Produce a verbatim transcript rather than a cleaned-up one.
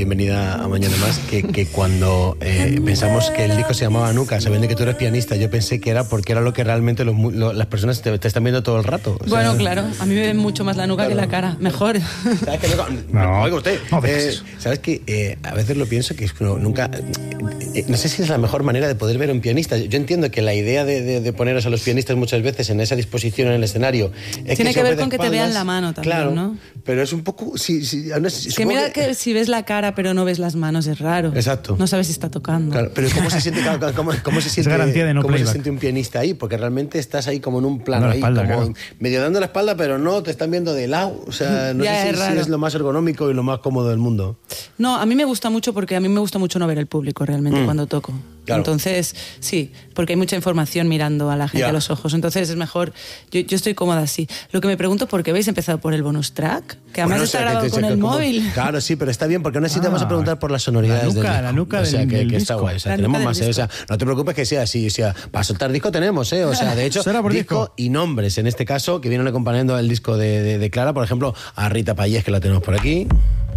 bienvenida a Mañana Más, que, que cuando eh, pensamos que el disco se llamaba Nuca, sabiendo que tú eres pianista, yo pensé que era porque era lo que realmente los, lo, las personas te, te están viendo todo el rato. O sea, bueno, claro, a mí me ven mucho más la nuca, claro, que la cara, mejor. ¿Sabes que no? No, oiga usted, no eh, ¿sabes que eh, a veces lo pienso que no, nunca... Eh, no sé si es la mejor manera de poder ver a un pianista. Yo entiendo que la idea de, de, de poneros a los pianistas muchas veces en esa disposición en el escenario... Es Tiene que, que ver con que te vean la mano también, claro, ¿no? Pero es un poco... Sí, sí, no sé, es que mira que... que si ves la cara pero no ves las manos es raro. Exacto. No sabes si está tocando. Claro, pero ¿cómo se siente, cómo, cómo se siente, es garantía de no cómo playback. se siente un pianista ahí? Porque realmente estás ahí como en un plano, dando ahí, espalda, como claro. medio dando la espalda, pero no, te están viendo de lado. O sea, no ya sé es si, raro. si es lo más ergonómico y lo más cómodo del mundo. No, a mí me gusta mucho porque a mí me gusta mucho no ver el público realmente mm. cuando toco. Claro. Entonces, sí, porque hay mucha información mirando a la gente yeah. a los ojos. Entonces es mejor, yo, yo estoy cómoda así. Lo que me pregunto, ¿por qué habéis empezado por el bonus track? Que además bueno, está o sea, grabado con el como, móvil. Claro, sí, pero está bien, porque aún así ah, te vamos a preguntar por las sonoridades la nuca, del la nuca o sea, del, que, del que disco. está guay. O sea, la tenemos más, eh, o sea, no te preocupes que sea así. O sea, para soltar disco tenemos, ¿eh? O sea, de hecho, disco, disco y nombres, en este caso, que vienen acompañando el disco de, de, de Clara, por ejemplo, a Rita Payés, que la tenemos por aquí.